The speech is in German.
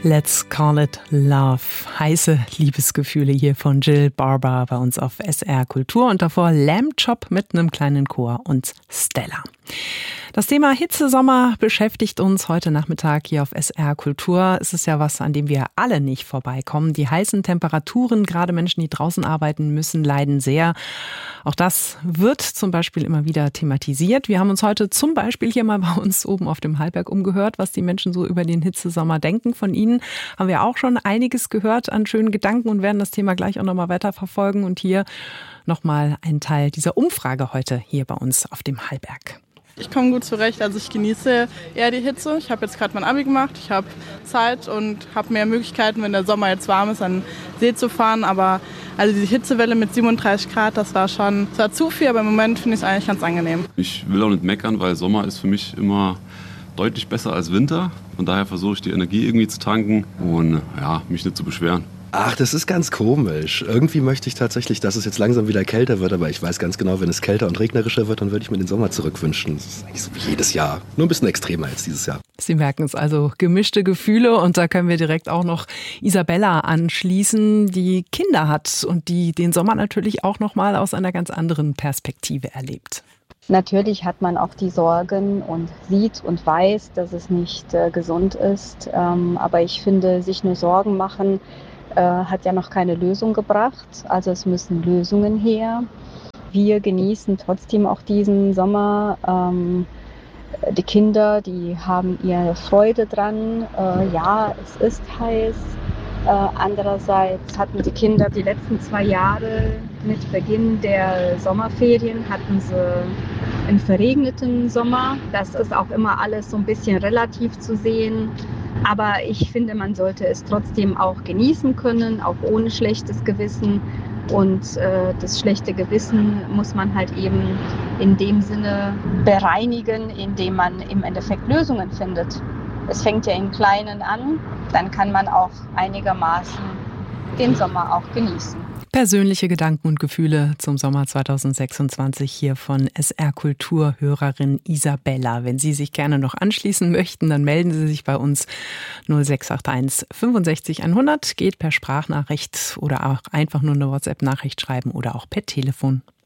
Let's Call It Love. Heiße Liebesgefühle hier von Jill Barber bei uns auf SR Kultur und davor Lamb Chop mit einem kleinen Chor und Stella. Das Thema Hitzesommer beschäftigt uns heute Nachmittag hier auf SR Kultur. Es ist ja was, an dem wir alle nicht vorbeikommen. Die heißen Temperaturen, gerade Menschen, die draußen arbeiten müssen, leiden sehr. Auch das wird zum Beispiel immer wieder thematisiert. Wir haben uns heute zum Beispiel hier mal bei uns oben auf dem Hallberg umgehört, was die Menschen so über den Hitzesommer denken. Von Ihnen haben wir auch schon einiges gehört an schönen Gedanken und werden das Thema gleich auch nochmal weiterverfolgen. Und hier nochmal ein Teil dieser Umfrage heute hier bei uns auf dem Hallberg. Ich komme gut zurecht, also ich genieße eher die Hitze. Ich habe jetzt gerade mein Abi gemacht, ich habe Zeit und habe mehr Möglichkeiten, wenn der Sommer jetzt warm ist, an den See zu fahren. Aber also die Hitzewelle mit 37 Grad, das war zu viel, aber im Moment finde ich es eigentlich ganz angenehm. Ich will auch nicht meckern, weil Sommer ist für mich immer deutlich besser als Winter. Von daher versuche ich die Energie irgendwie zu tanken und mich nicht zu beschweren. Ach, das ist ganz komisch. Irgendwie möchte ich tatsächlich, dass es jetzt langsam wieder kälter wird, aber ich weiß ganz genau, wenn es kälter und regnerischer wird, dann würde ich mir den Sommer zurückwünschen. Das ist eigentlich so wie jedes Jahr. Nur ein bisschen extremer als dieses Jahr. Sie merken es, also gemischte Gefühle, und da können wir direkt auch noch Isabella anschließen, die Kinder hat und die den Sommer natürlich auch noch mal aus einer ganz anderen Perspektive erlebt. Natürlich hat man auch die Sorgen und sieht und weiß, dass es nicht gesund ist. Aber ich finde, sich nur Sorgen machen, hat ja noch keine Lösung gebracht. Also es müssen Lösungen her. Wir genießen trotzdem auch diesen Sommer. Die Kinder, die haben ihre Freude dran. Ja, es ist heiß. Andererseits hatten die Kinder die letzten 2 Jahre mit Beginn der Sommerferien hatten sie einen verregneten Sommer. Das ist auch immer alles so ein bisschen relativ zu sehen. Aber ich finde, man sollte es trotzdem auch genießen können, auch ohne schlechtes Gewissen. Und das schlechte Gewissen muss man halt eben in dem Sinne bereinigen, indem man im Endeffekt Lösungen findet. Es fängt ja im Kleinen an, dann kann man auch einigermaßen den Sommer auch genießen. Persönliche Gedanken und Gefühle zum Sommer 2026 hier von SR Kultur Hörerin Isabella. Wenn Sie sich gerne noch anschließen möchten, dann melden Sie sich bei uns 0681 65 100, geht per Sprachnachricht oder auch einfach nur eine WhatsApp-Nachricht schreiben oder auch per Telefon.